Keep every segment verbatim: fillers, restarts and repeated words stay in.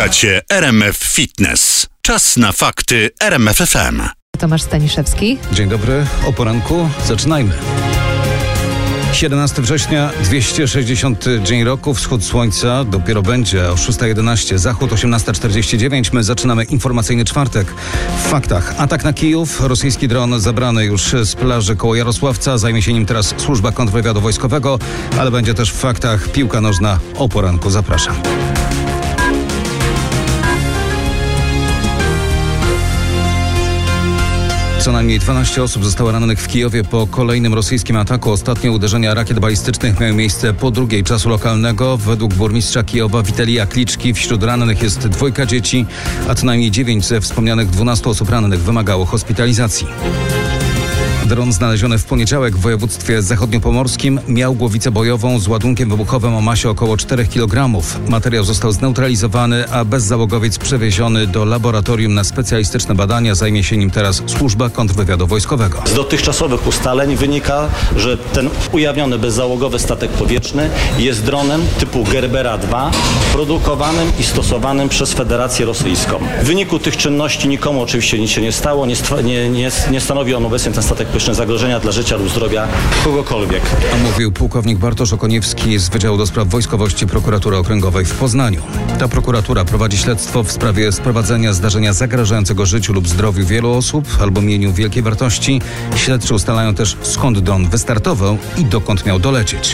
Słuchacie R M F Fitness. Czas na fakty R M F F M. Tomasz Staniszewski. Dzień dobry, o poranku zaczynajmy. siedemnastego września, dwieście sześćdziesiąty dzień roku, wschód słońca dopiero będzie o szósta jedenaście, zachód osiemnasta czterdzieści dziewięć. My zaczynamy informacyjny czwartek. W faktach: atak na Kijów, rosyjski dron zabrany już z plaży koło Jarosławca, zajmie się nim teraz służba kontrwywiadu wojskowego, ale będzie też w faktach piłka nożna o poranku. Zapraszam. Co najmniej dwanaście osób zostało rannych w Kijowie po kolejnym rosyjskim ataku. Ostatnie uderzenia rakiet balistycznych miały miejsce po drugiej czasu lokalnego. Według burmistrza Kijowa Witelija Kliczki wśród rannych jest dwójka dzieci, a co najmniej dziewięć ze wspomnianych dwunastu osób rannych wymagało hospitalizacji. Dron znaleziony w poniedziałek w województwie zachodniopomorskim miał głowicę bojową z ładunkiem wybuchowym o masie około czterech kilogramów. Materiał został zneutralizowany, a bezzałogowiec przewieziony do laboratorium na specjalistyczne badania. Zajmie się nim teraz służba kontrwywiadu wojskowego. Z dotychczasowych ustaleń wynika, że ten ujawniony bezzałogowy statek powietrzny jest dronem typu Gerbera dwa, produkowanym i stosowanym przez Federację Rosyjską. W wyniku tych czynności nikomu oczywiście nic się nie stało, nie, st- nie, nie, nie stanowi on obecnie ten statek zagrożenia dla życia lub zdrowia kogokolwiek. A mówił pułkownik Bartosz Okoniewski z Wydziału do Spraw Wojskowości Prokuratury Okręgowej w Poznaniu. Ta prokuratura prowadzi śledztwo w sprawie sprowadzenia zdarzenia zagrażającego życiu lub zdrowiu wielu osób albo mieniu wielkiej wartości. Śledczy ustalają też, skąd dron wystartował i dokąd miał dolecieć.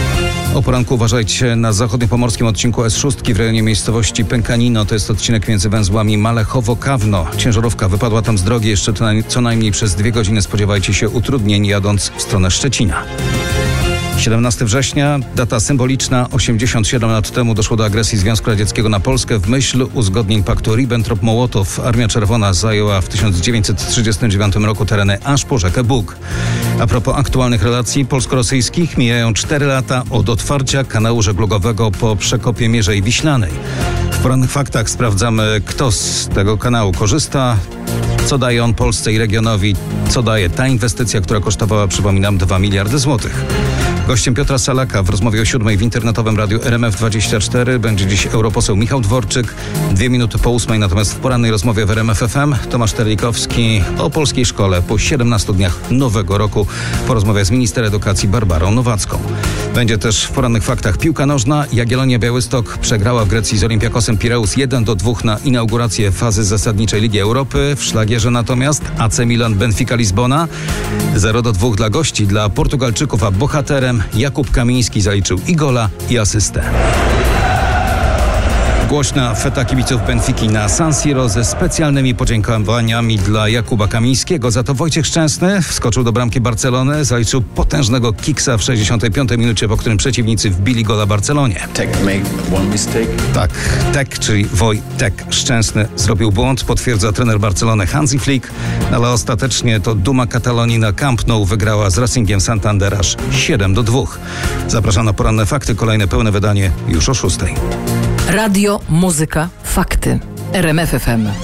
O poranku uważajcie na zachodniopomorskim odcinku S sześć w rejonie miejscowości Pękanino. To jest odcinek między węzłami Malechowo-Kawno. Ciężarówka wypadła tam z drogi. Jeszcze co najmniej przez dwie godziny spodziewajcie się utrudnień jadąc w stronę Szczecina. siedemnastego września, data symboliczna. osiemdziesiąt siedem lat temu doszło do agresji Związku Radzieckiego na Polskę. W myśl uzgodnień paktu Ribbentrop-Mołotow Armia Czerwona zajęła w tysiąc dziewięćset trzydziestym dziewiątym roku tereny aż po rzekę Bug. A propos aktualnych relacji polsko-rosyjskich, mijają cztery lata od otwarcia kanału żeglugowego po przekopie Mierzei Wiślanej. W porannych faktach sprawdzamy, kto z tego kanału korzysta, co daje on Polsce i regionowi, co daje ta inwestycja, która kosztowała, przypominam, dwa miliardy złotych. Gościem Piotra Salaka w rozmowie o siódmej w internetowym radiu R M F dwadzieścia cztery będzie dziś europoseł Michał Dworczyk. Dwie minuty po ósmej, natomiast w porannej rozmowie w R M F F M Tomasz Terlikowski o polskiej szkole po siedemnastu dniach nowego roku. Porozmawia z minister edukacji Barbarą Nowacką. Będzie też w porannych faktach piłka nożna. Jagiellonia Białystok przegrała w Grecji z Olympiakosem Pireus jeden do dwóch na inaugurację fazy zasadniczej Ligi Europy. W szlagierze natomiast A C Milan Benfica Lizbona zero do dwóch dla gości, dla Portugalczyków, a bohaterem Jakub Kamiński zaliczył i gola, i asystę. Głośna feta kibiców Benfiki na San Siro ze specjalnymi podziękowaniami dla Jakuba Kamińskiego. Za to Wojciech Szczęsny wskoczył do bramki Barcelony, zaliczył potężnego kiksa w sześćdziesiątej piątej minucie, po którym przeciwnicy wbili gola Barcelonie. Tak, Tek, czyli Wojtek Szczęsny zrobił błąd, potwierdza trener Barcelony Hansi Flick, ale ostatecznie to duma Katalonii na Camp Nou wygrała z Racingiem Santander aż siedem do dwóch. Zapraszam na poranne fakty, kolejne pełne wydanie już o szóstej. Radio, muzyka, fakty. R M F F M.